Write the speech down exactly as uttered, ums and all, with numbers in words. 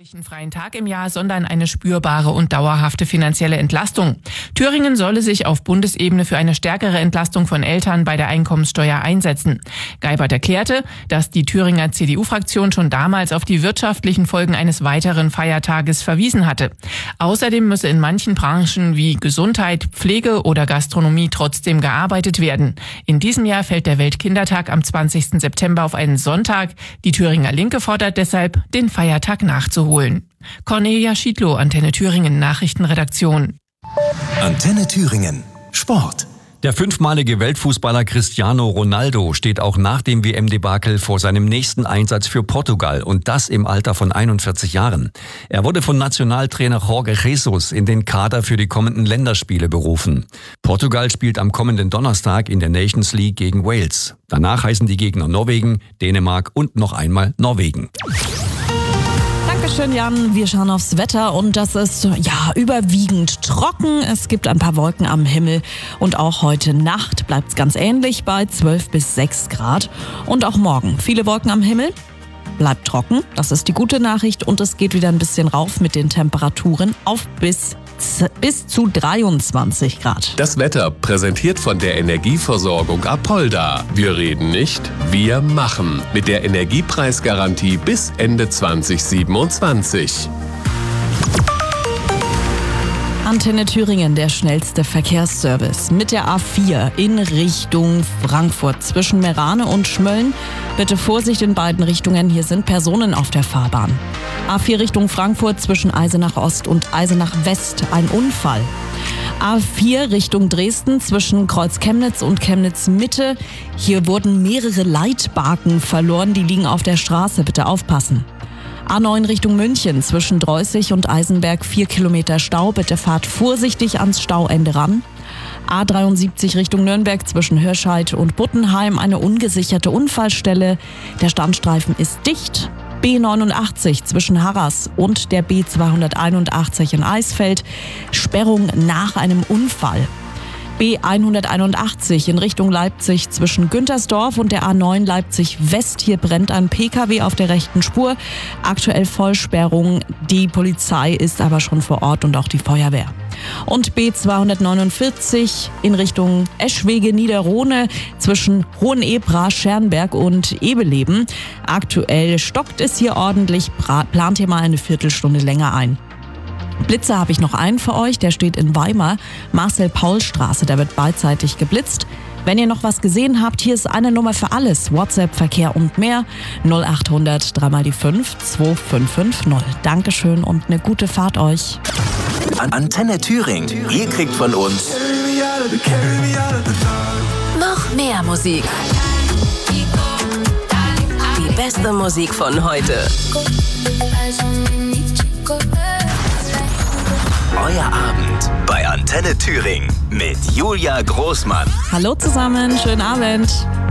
freien Tag im Jahr, sondern eine spürbare und dauerhafte finanzielle Entlastung. Thüringen solle sich auf Bundesebene für eine stärkere Entlastung von Eltern bei der Einkommenssteuer einsetzen. Geibert erklärte, dass die Thüringer C D U-Fraktion schon damals auf die wirtschaftlichen Folgen eines weiteren Feiertages verwiesen hatte. Außerdem müsse in manchen Branchen wie Gesundheit, Pflege oder Gastronomie trotzdem gearbeitet werden. In diesem Jahr fällt der Weltkindertag am zwanzigsten September auf einen Sonntag. Die Thüringer Linke fordert deshalb, den Feiertag nachzuholen. Cornelia Schiedlow, Antenne Thüringen Nachrichtenredaktion. Antenne Thüringen Sport. Der fünfmalige Weltfußballer Cristiano Ronaldo steht auch nach dem W M-Debakel vor seinem nächsten Einsatz für Portugal und das im Alter von einundvierzig Jahren. Er wurde von Nationaltrainer Jorge Jesus in den Kader für die kommenden Länderspiele berufen. Portugal spielt am kommenden Donnerstag in der Nations League gegen Wales. Danach heißen die Gegner Norwegen, Dänemark und noch einmal Norwegen. Dankeschön, Jan. Wir schauen aufs Wetter und das ist ja überwiegend trocken. Es gibt ein paar Wolken am Himmel und auch heute Nacht bleibt es ganz ähnlich bei zwölf bis sechs Grad. Und auch morgen viele Wolken am Himmel, bleibt trocken. Das ist die gute Nachricht und es geht wieder ein bisschen rauf mit den Temperaturen auf bis bis zu dreiundzwanzig Grad. Das Wetter präsentiert von der Energieversorgung Apolda. Wir reden nicht, wir machen. Mit der Energiepreisgarantie bis Ende zwanzig siebenundzwanzig. Antenne Thüringen, der schnellste Verkehrsservice. Mit der A vier in Richtung Frankfurt zwischen Meerane und Schmölln. Bitte Vorsicht in beiden Richtungen, hier sind Personen auf der Fahrbahn. A vier Richtung Frankfurt zwischen Eisenach Ost und Eisenach West, ein Unfall. A vier Richtung Dresden zwischen Kreuz Chemnitz und Chemnitz Mitte. Hier wurden mehrere Leitbarken verloren, die liegen auf der Straße, bitte aufpassen. A neun Richtung München zwischen Dreußig und Eisenberg, vier Kilometer Stau. Bitte fahrt vorsichtig ans Stauende ran. A dreiundsiebzig Richtung Nürnberg zwischen Hirscheid und Buttenheim, eine ungesicherte Unfallstelle. Der Standstreifen ist dicht. B neunundachtzig zwischen Harras und der B zweihunderteinundachtzig in Eisfeld. Sperrung nach einem Unfall. B hunderteinundachtzig in Richtung Leipzig zwischen Güntersdorf und der A neun Leipzig West. Hier brennt ein P K W auf der rechten Spur. Aktuell Vollsperrung. Die Polizei ist aber schon vor Ort und auch die Feuerwehr. Und B zweihundertneunundvierzig in Richtung Eschwege-Niederrohne zwischen Hohenebra, Schernberg und Ebeleben. Aktuell stockt es hier ordentlich. Plant hier mal eine Viertelstunde länger ein. Blitzer habe ich noch einen für euch, der steht in Weimar, Marcel-Paul-Straße, da wird beidseitig geblitzt. Wenn ihr noch was gesehen habt, hier ist eine Nummer für alles, WhatsApp, Verkehr und mehr, null achthundert drei mal die fünf zwei fünf fünf null. Dankeschön und eine gute Fahrt euch. Antenne Thüringen, ihr kriegt von uns noch mehr Musik. Die beste Musik von heute. Euer Abend bei Antenne Thüringen mit Julia Großmann. Hallo zusammen, schönen Abend.